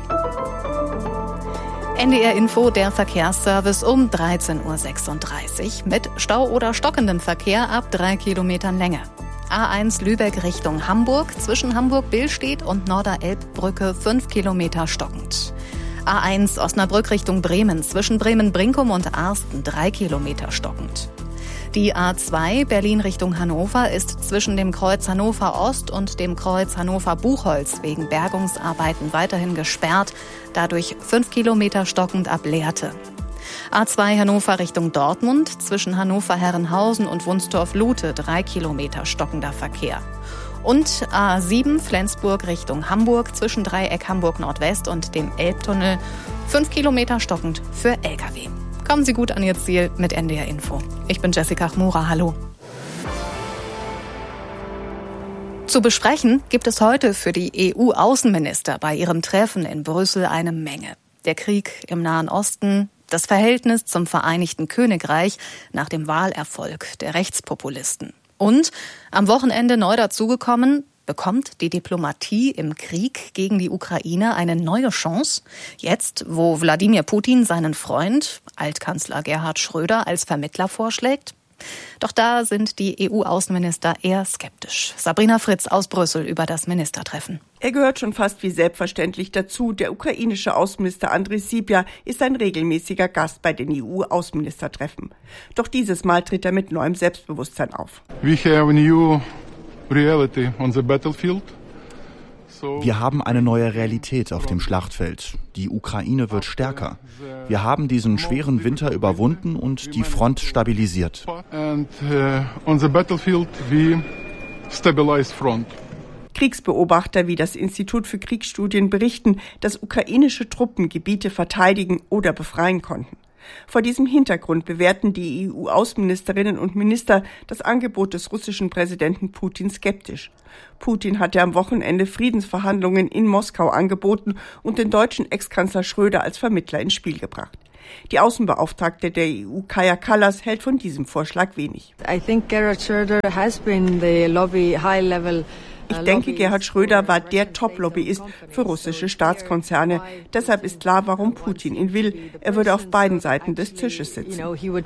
N D R Info, der Verkehrsservice um dreizehn Uhr sechsunddreißig mit Stau oder stockendem Verkehr ab drei Kilometern Länge. A eins Lübeck Richtung Hamburg, zwischen Hamburg-Billstedt und Norderelbbrücke fünf Kilometer stockend. A eins Osnabrück Richtung Bremen, zwischen Bremen-Brinkum und Arsten drei Kilometer stockend. Die A zwei Berlin Richtung Hannover ist zwischen dem Kreuz Hannover Ost und dem Kreuz Hannover Buchholz wegen Bergungsarbeiten weiterhin gesperrt, dadurch fünf Kilometer stockend ab Lehrte. A zwei Hannover Richtung Dortmund, zwischen Hannover Herrenhausen und Wunstorf-Lute drei Kilometer stockender Verkehr. Und A sieben Flensburg Richtung Hamburg, zwischen Dreieck Hamburg Nordwest und dem Elbtunnel fünf Kilometer stockend für L K W. Kommen Sie gut an Ihr Ziel mit N D R Info. Ich bin Jessica Chmura, hallo. Zu besprechen gibt es heute für die E U-Außenminister bei ihrem Treffen in Brüssel eine Menge. Der Krieg im Nahen Osten, Das Verhältnis zum Vereinigten Königreich nach dem Wahlerfolg der Rechtspopulisten. Und am Wochenende neu dazugekommen, bekommt die Diplomatie im Krieg gegen die Ukraine eine neue Chance? Jetzt, wo Wladimir Putin seinen Freund, Altkanzler Gerhard Schröder, als Vermittler vorschlägt? Doch da sind die E U-Außenminister eher skeptisch. Sabrina Fritz aus Brüssel über das Ministertreffen. Er gehört schon fast wie selbstverständlich dazu. Der ukrainische Außenminister Andriy Sybiha ist ein regelmäßiger Gast bei den E U-Außenministertreffen. Doch dieses Mal tritt er mit neuem Selbstbewusstsein auf. We have a new reality on the battlefield. Wir haben eine neue Realität auf dem Schlachtfeld. Die Ukraine wird stärker. Wir haben diesen schweren Winter überwunden und die Front stabilisiert. And uh, on the battlefield we stabilize front. Kriegsbeobachter wie das Institut für Kriegsstudien berichten, dass ukrainische Truppen Gebiete verteidigen oder befreien konnten. Vor diesem Hintergrund bewerten die E U-Außenministerinnen und Minister das Angebot des russischen Präsidenten Putin skeptisch. Putin hatte am Wochenende Friedensverhandlungen in Moskau angeboten und den deutschen Ex-Kanzler Schröder als Vermittler ins Spiel gebracht. Die Außenbeauftragte der E U, Kaja Kallas, hält von diesem Vorschlag wenig. I think Gerhard Schröder has been the lobby high level. Ich denke, Gerhard Schröder war der Top-Lobbyist für russische Staatskonzerne. Deshalb ist klar, warum Putin ihn will. Er würde auf beiden Seiten des Tisches sitzen.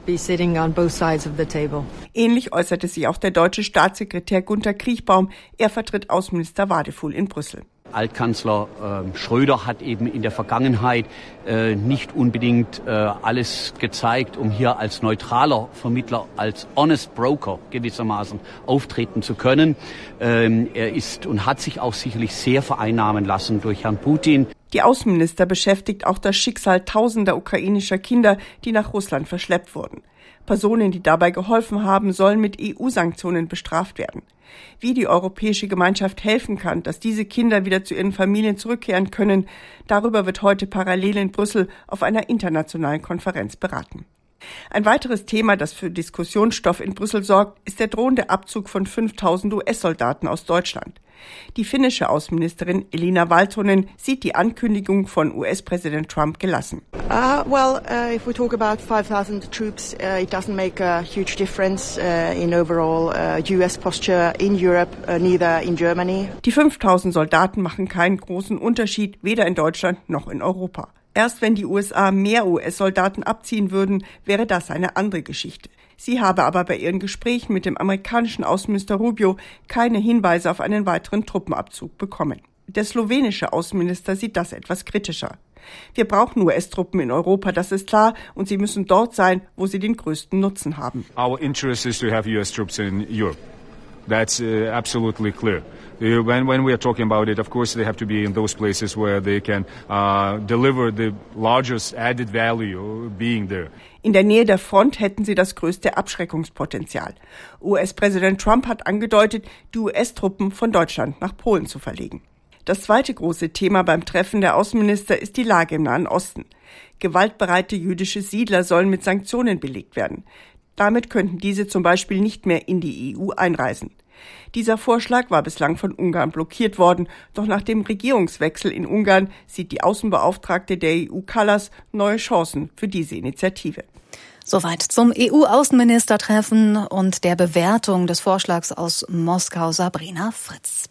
Ähnlich äußerte sich auch der deutsche Staatssekretär Gunther Kriechbaum. Er vertritt Außenminister Wadefuhl in Brüssel. Altkanzler äh, Schröder hat eben in der Vergangenheit äh, nicht unbedingt äh, alles gezeigt, um hier als neutraler Vermittler, als honest broker gewissermaßen auftreten zu können. Ähm, er ist und hat sich auch sicherlich sehr vereinnahmen lassen durch Herrn Putin. Die Außenminister beschäftigt auch das Schicksal tausender ukrainischer Kinder, die nach Russland verschleppt wurden. Personen, die dabei geholfen haben, sollen mit E U-Sanktionen bestraft werden. Wie die europäische Gemeinschaft helfen kann, dass diese Kinder wieder zu ihren Familien zurückkehren können, darüber wird heute parallel in Brüssel auf einer internationalen Konferenz beraten. Ein weiteres Thema, das für Diskussionsstoff in Brüssel sorgt, ist der drohende Abzug von fünftausend U S-Soldaten aus Deutschland. Die finnische Außenministerin Elina Valtonen sieht die Ankündigung von U S-Präsident Trump gelassen. Uh, well, uh, if we talk about five thousand troops, uh, it doesn't make a huge difference uh, in overall uh, U S posture in Europe, uh, neither in Germany. Die fünftausend Soldaten machen keinen großen Unterschied, weder in Deutschland noch in Europa. Erst wenn die U S A mehr U S-Soldaten abziehen würden, wäre das eine andere Geschichte. Sie habe aber bei ihren Gesprächen mit dem amerikanischen Außenminister Rubio keine Hinweise auf einen weiteren Truppenabzug bekommen. Der slowenische Außenminister sieht das etwas kritischer. Wir brauchen U S-Truppen in Europa, das ist klar, und sie müssen dort sein, wo sie den größten Nutzen haben. Our interest is to have U S troops in Europe. That's uh, absolutely clear. Uh, when, when we are talking about it, of course, they have to be in those places where they can uh, deliver the largest added value being there. In der Nähe der Front hätten sie das größte Abschreckungspotenzial. U S-Präsident Trump hat angedeutet, die U S-Truppen von Deutschland nach Polen zu verlegen. Das zweite große Thema beim Treffen der Außenminister ist die Lage im Nahen Osten. Gewaltbereite jüdische Siedler sollen mit Sanktionen belegt werden. Damit könnten diese zum Beispiel nicht mehr in die E U einreisen. Dieser Vorschlag war bislang von Ungarn blockiert worden, doch nach dem Regierungswechsel in Ungarn sieht die Außenbeauftragte der E U Kallas neue Chancen für diese Initiative. Soweit zum E U-Außenministertreffen und der Bewertung des Vorschlags aus Moskau, Sabrina Fritz.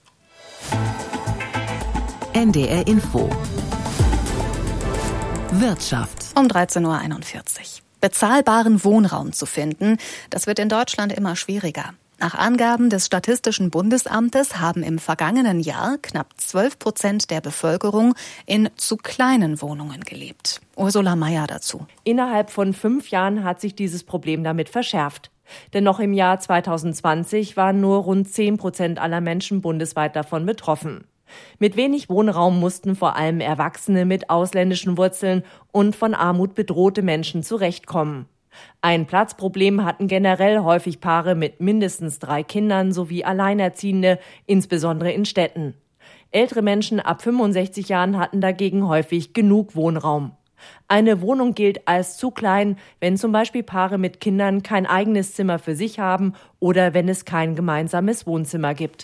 N D R Info Wirtschaft um dreizehn Uhr einundvierzig. Bezahlbaren Wohnraum zu finden, das wird in Deutschland immer schwieriger. Nach Angaben des Statistischen Bundesamtes haben im vergangenen Jahr knapp zwölf Prozent der Bevölkerung in zu kleinen Wohnungen gelebt. Ursula Mayer dazu. Innerhalb von fünf Jahren hat sich dieses Problem damit verschärft. Denn noch im Jahr zweitausendzwanzig waren nur rund zehn Prozent aller Menschen bundesweit davon betroffen. Mit wenig Wohnraum mussten vor allem Erwachsene mit ausländischen Wurzeln und von Armut bedrohte Menschen zurechtkommen. Ein Platzproblem hatten generell häufig Paare mit mindestens drei Kindern sowie Alleinerziehende, insbesondere in Städten. Ältere Menschen ab fünfundsechzig Jahren hatten dagegen häufig genug Wohnraum. Eine Wohnung gilt als zu klein, wenn zum Beispiel Paare mit Kindern kein eigenes Zimmer für sich haben oder wenn es kein gemeinsames Wohnzimmer gibt.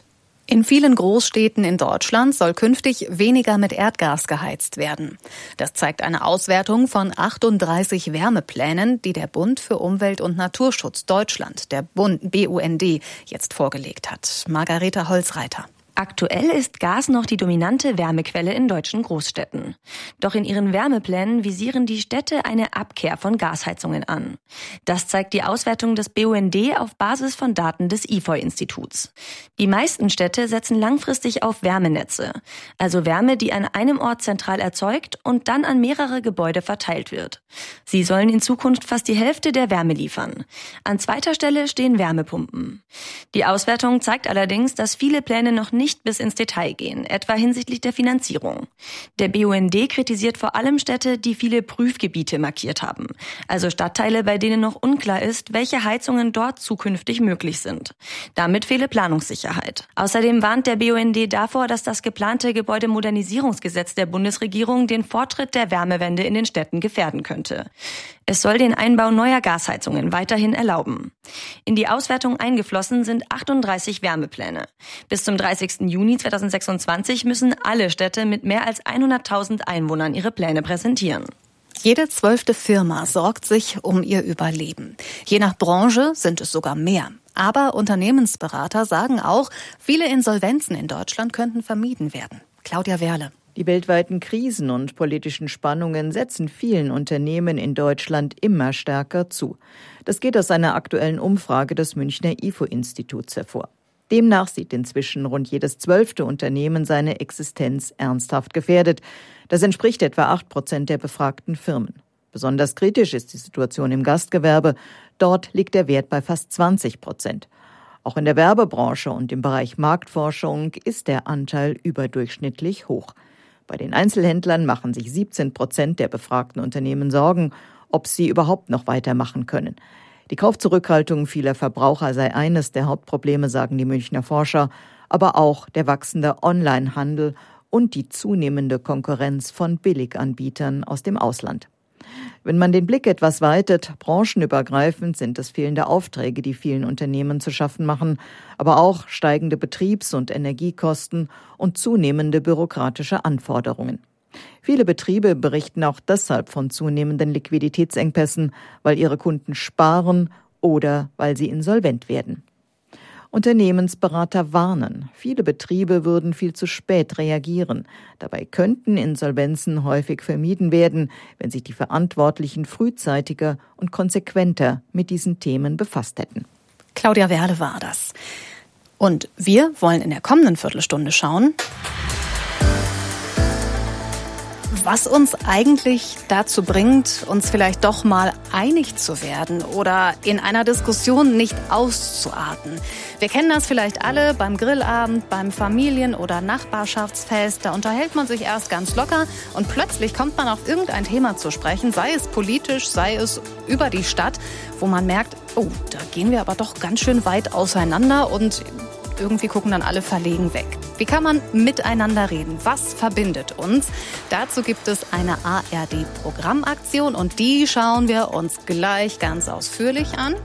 In vielen Großstädten in Deutschland soll künftig weniger mit Erdgas geheizt werden. Das zeigt eine Auswertung von achtunddreißig Wärmeplänen, die der Bund für Umwelt und Naturschutz Deutschland, der Bund B U N D, jetzt vorgelegt hat. Margareta Holzreiter. Aktuell ist Gas noch die dominante Wärmequelle in deutschen Großstädten. Doch in ihren Wärmeplänen visieren die Städte eine Abkehr von Gasheizungen an. Das zeigt die Auswertung des B U N D auf Basis von Daten des I F O I-Instituts. Die meisten Städte setzen langfristig auf Wärmenetze, also Wärme, die an einem Ort zentral erzeugt und dann an mehrere Gebäude verteilt wird. Sie sollen in Zukunft fast die Hälfte der Wärme liefern. An zweiter Stelle stehen Wärmepumpen. Die Auswertung zeigt allerdings, dass viele Pläne noch nicht nicht bis ins Detail gehen, etwa hinsichtlich der Finanzierung. Der B U N D kritisiert vor allem Städte, die viele Prüfgebiete markiert haben, also Stadtteile, bei denen noch unklar ist, welche Heizungen dort zukünftig möglich sind. Damit fehle Planungssicherheit. Außerdem warnt der B U N D davor, dass das geplante Gebäudemodernisierungsgesetz der Bundesregierung den Fortschritt der Wärmewende in den Städten gefährden könnte. Es soll den Einbau neuer Gasheizungen weiterhin erlauben. In die Auswertung eingeflossen sind achtunddreißig Wärmepläne. Bis zum dreißigsten Juni zweitausendsechsundzwanzig müssen alle Städte mit mehr als hunderttausend Einwohnern ihre Pläne präsentieren. Jede zwölfte Firma sorgt sich um ihr Überleben. Je nach Branche sind es sogar mehr. Aber Unternehmensberater sagen auch, viele Insolvenzen in Deutschland könnten vermieden werden. Claudia Werle. Die weltweiten Krisen und politischen Spannungen setzen vielen Unternehmen in Deutschland immer stärker zu. Das geht aus einer aktuellen Umfrage des Münchner I F O I-Instituts hervor. Demnach sieht inzwischen rund jedes zwölfte Unternehmen seine Existenz ernsthaft gefährdet. Das entspricht etwa acht Prozent der befragten Firmen. Besonders kritisch ist die Situation im Gastgewerbe. Dort liegt der Wert bei fast zwanzig Prozent. Auch in der Werbebranche und im Bereich Marktforschung ist der Anteil überdurchschnittlich hoch. Bei den Einzelhändlern machen sich siebzehn Prozent der befragten Unternehmen Sorgen, ob sie überhaupt noch weitermachen können. Die Kaufzurückhaltung vieler Verbraucher sei eines der Hauptprobleme, sagen die Münchner Forscher, aber auch der wachsende Onlinehandel und die zunehmende Konkurrenz von Billiganbietern aus dem Ausland. Wenn man den Blick etwas weitet, branchenübergreifend sind es fehlende Aufträge, die vielen Unternehmen zu schaffen machen, aber auch steigende Betriebs- und Energiekosten und zunehmende bürokratische Anforderungen. Viele Betriebe berichten auch deshalb von zunehmenden Liquiditätsengpässen, weil ihre Kunden sparen oder weil sie insolvent werden. Unternehmensberater warnen, viele Betriebe würden viel zu spät reagieren. Dabei könnten Insolvenzen häufig vermieden werden, wenn sich die Verantwortlichen frühzeitiger und konsequenter mit diesen Themen befasst hätten. Claudia Werle war das. Und wir wollen in der kommenden Viertelstunde schauen, was uns eigentlich dazu bringt, uns vielleicht doch mal einig zu werden oder in einer Diskussion nicht auszuarten. Wir kennen das vielleicht alle beim Grillabend, beim Familien- oder Nachbarschaftsfest. Da unterhält man sich erst ganz locker und plötzlich kommt man auf irgendein Thema zu sprechen, sei es politisch, sei es über die Stadt, wo man merkt, oh, da gehen wir aber doch ganz schön weit auseinander und irgendwie gucken dann alle verlegen weg. Wie kann man miteinander reden? Was verbindet uns? Dazu gibt es eine A R D-Programmaktion und die schauen wir uns gleich ganz ausführlich an.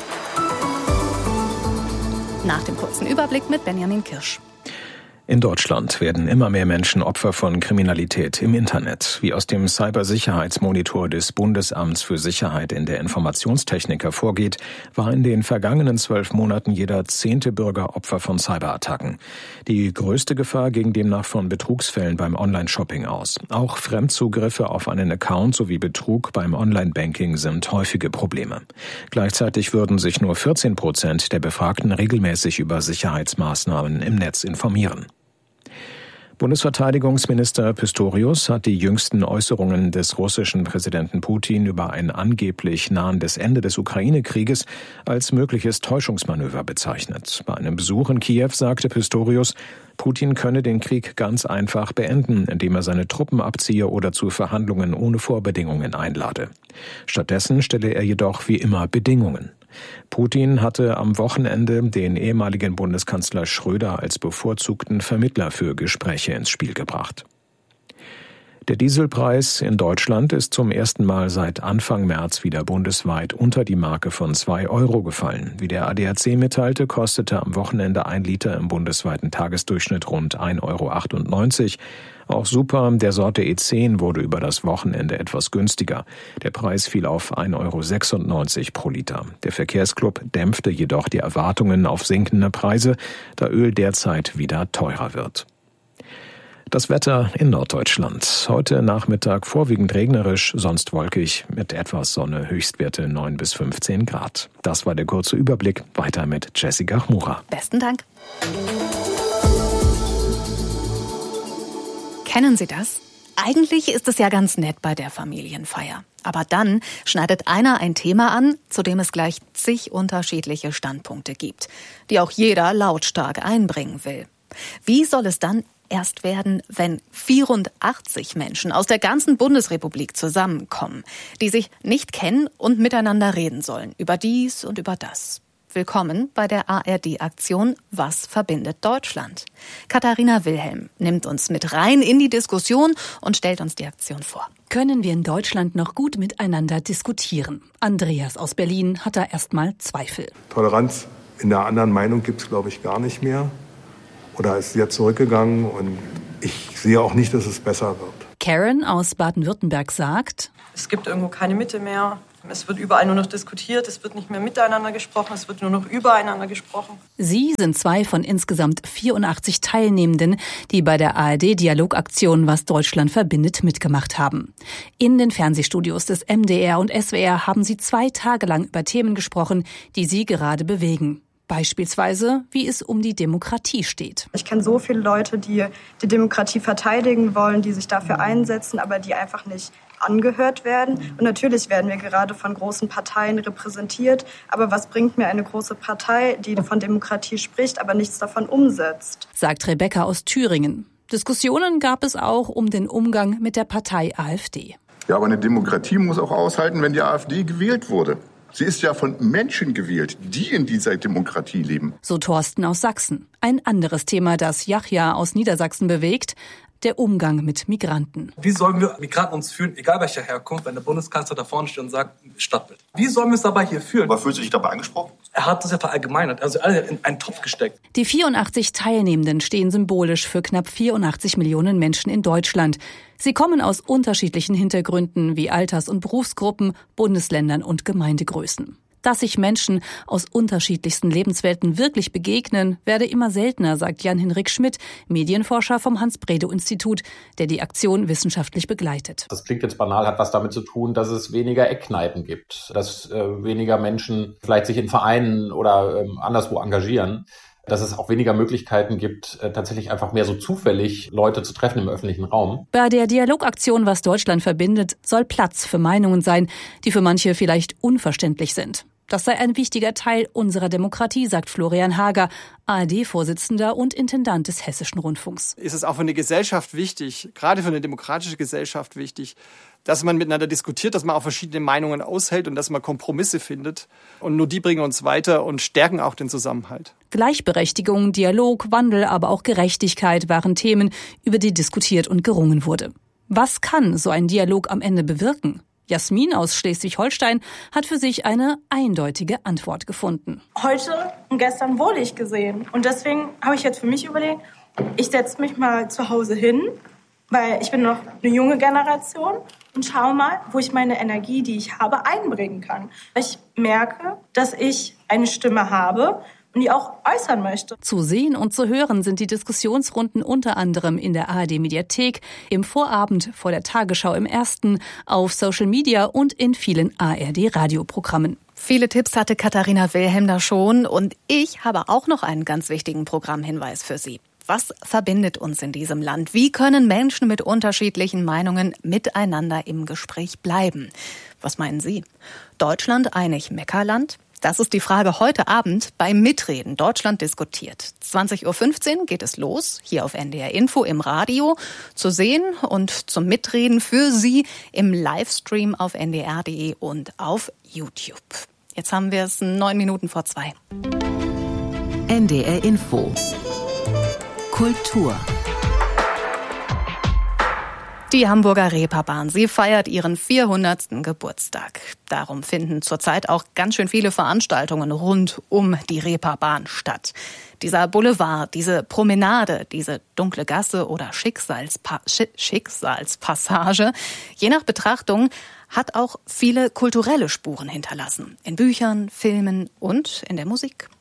Nach dem kurzen Überblick mit Benjamin Kirsch. In Deutschland werden immer mehr Menschen Opfer von Kriminalität im Internet. Wie aus dem Cybersicherheitsmonitor des Bundesamts für Sicherheit in der Informationstechnik hervorgeht, war in den vergangenen zwölf Monaten jeder zehnte Bürger Opfer von Cyberattacken. Die größte Gefahr ging demnach von Betrugsfällen beim Online-Shopping aus. Auch Fremdzugriffe auf einen Account sowie Betrug beim Online-Banking sind häufige Probleme. Gleichzeitig würden sich nur vierzehn Prozent der Befragten regelmäßig über Sicherheitsmaßnahmen im Netz informieren. Bundesverteidigungsminister Pistorius hat die jüngsten Äußerungen des russischen Präsidenten Putin über ein angeblich nahendes Ende des Ukraine-Krieges als mögliches Täuschungsmanöver bezeichnet. Bei einem Besuch in Kiew sagte Pistorius, Putin könne den Krieg ganz einfach beenden, indem er seine Truppen abziehe oder zu Verhandlungen ohne Vorbedingungen einlade. Stattdessen stelle er jedoch wie immer Bedingungen. Putin hatte am Wochenende den ehemaligen Bundeskanzler Schröder als bevorzugten Vermittler für Gespräche ins Spiel gebracht. Der Dieselpreis in Deutschland ist zum ersten Mal seit Anfang März wieder bundesweit unter die Marke von zwei Euro gefallen. Wie der A D A C mitteilte, kostete am Wochenende ein Liter im bundesweiten Tagesdurchschnitt rund ein Euro achtundneunzig. Auch Super der Sorte E zehn wurde über das Wochenende etwas günstiger. Der Preis fiel auf ein Euro sechsundneunzig pro Liter. Der Verkehrsclub dämpfte jedoch die Erwartungen auf sinkende Preise, da Öl derzeit wieder teurer wird. Das Wetter in Norddeutschland. Heute Nachmittag vorwiegend regnerisch, sonst wolkig, mit etwas Sonne, Höchstwerte neun bis fünfzehn Grad. Das war der kurze Überblick. Weiter mit Jessica Chmura. Besten Dank. Kennen Sie das? Eigentlich ist es ja ganz nett bei der Familienfeier. Aber dann schneidet einer ein Thema an, zu dem es gleich zig unterschiedliche Standpunkte gibt, die auch jeder lautstark einbringen will. Wie soll es dann erst werden, wenn vierundachtzig Menschen aus der ganzen Bundesrepublik zusammenkommen, die sich nicht kennen und miteinander reden sollen, über dies und über das? Willkommen bei der A R D-Aktion Was verbindet Deutschland? Katharina Wilhelm nimmt uns mit rein in die Diskussion und stellt uns die Aktion vor. Können wir in Deutschland noch gut miteinander diskutieren? Andreas aus Berlin hat da erstmal Zweifel. Toleranz in der anderen Meinung gibt es, glaube ich, gar nicht mehr. Oder ist sehr zurückgegangen und ich sehe auch nicht, dass es besser wird. Karen aus Baden-Württemberg sagt: Es gibt irgendwo keine Mitte mehr. Es wird überall nur noch diskutiert, es wird nicht mehr miteinander gesprochen, es wird nur noch übereinander gesprochen. Sie sind zwei von insgesamt vierundachtzig Teilnehmenden, die bei der A R D-Dialogaktion Was Deutschland verbindet mitgemacht haben. In den Fernsehstudios des M D R und S W R haben sie zwei Tage lang über Themen gesprochen, die sie gerade bewegen. Beispielsweise, wie es um die Demokratie steht. Ich kenne so viele Leute, die die Demokratie verteidigen wollen, die sich dafür einsetzen, aber die einfach nicht angehört werden. Und natürlich werden wir gerade von großen Parteien repräsentiert. Aber was bringt mir eine große Partei, die von Demokratie spricht, aber nichts davon umsetzt? Sagt Rebecca aus Thüringen. Diskussionen gab es auch um den Umgang mit der Partei AfD. Ja, aber eine Demokratie muss auch aushalten, wenn die AfD gewählt wurde. Sie ist ja von Menschen gewählt, die in dieser Demokratie leben. So Thorsten aus Sachsen. Ein anderes Thema, das Yahya aus Niedersachsen bewegt: der Umgang mit Migranten. Wie sollen wir Migranten uns fühlen, egal welcher Herkunft, wenn der Bundeskanzler da vorne steht und sagt, Stadtbild? Wie sollen wir es dabei hier fühlen? Aber fühlst du dich dabei angesprochen? Er hat das ja verallgemeinert, also alle in einen Topf gesteckt. Die vierundachtzig Teilnehmenden stehen symbolisch für knapp vierundachtzig Millionen Menschen in Deutschland. Sie kommen aus unterschiedlichen Hintergründen wie Alters- und Berufsgruppen, Bundesländern und Gemeindegrößen. Dass sich Menschen aus unterschiedlichsten Lebenswelten wirklich begegnen, werde immer seltener, sagt Jan-Henrik Schmidt, Medienforscher vom Hans-Bredow-Institut, der die Aktion wissenschaftlich begleitet. Das klingt jetzt banal, hat was damit zu tun, dass es weniger Eckkneipen gibt, dass äh, weniger Menschen vielleicht sich in Vereinen oder ähm, anderswo engagieren, dass es auch weniger Möglichkeiten gibt, äh, tatsächlich einfach mehr so zufällig Leute zu treffen im öffentlichen Raum. Bei der Dialogaktion Was Deutschland verbindet soll Platz für Meinungen sein, die für manche vielleicht unverständlich sind. Das sei ein wichtiger Teil unserer Demokratie, sagt Florian Hager, A R D-Vorsitzender und Intendant des Hessischen Rundfunks. Ist es auch für eine Gesellschaft wichtig, gerade für eine demokratische Gesellschaft wichtig, dass man miteinander diskutiert, dass man auch verschiedene Meinungen aushält und dass man Kompromisse findet. Und nur die bringen uns weiter und stärken auch den Zusammenhalt. Gleichberechtigung, Dialog, Wandel, aber auch Gerechtigkeit waren Themen, über die diskutiert und gerungen wurde. Was kann so ein Dialog am Ende bewirken? Jasmin aus Schleswig-Holstein hat für sich eine eindeutige Antwort gefunden. Heute und gestern wurde ich gesehen. Und deswegen habe ich jetzt für mich überlegt, ich setze mich mal zu Hause hin, weil ich bin noch eine junge Generation und schaue mal, wo ich meine Energie, die ich habe, einbringen kann. Ich merke, dass ich eine Stimme habe und die auch äußern möchte. Zu sehen und zu hören sind die Diskussionsrunden unter anderem in der A R D-Mediathek, im Vorabend vor der Tagesschau im Ersten, auf Social Media und in vielen A R D-Radioprogrammen. Viele Tipps hatte Katharina Wilhelm da schon und ich habe auch noch einen ganz wichtigen Programmhinweis für Sie. Was verbindet uns in diesem Land? Wie können Menschen mit unterschiedlichen Meinungen miteinander im Gespräch bleiben? Was meinen Sie? Deutschland einig Meckerland? Das ist die Frage heute Abend beim Mitreden. Deutschland diskutiert. zwanzig Uhr fünfzehn geht es los, hier auf N D R Info im Radio, zu sehen und zum Mitreden für Sie im Livestream auf N D R Punkt D E und auf YouTube. Jetzt haben wir es neun Minuten vor zwei. N D R Info Kultur. Die Hamburger Reeperbahn, sie feiert ihren vierhundertsten Geburtstag. Darum finden zurzeit auch ganz schön viele Veranstaltungen rund um die Reeperbahn statt. Dieser Boulevard, diese Promenade, diese dunkle Gasse oder Schicksalspa- Schicksalspassage, je nach Betrachtung, hat auch viele kulturelle Spuren hinterlassen. In Büchern, Filmen und in der Musik.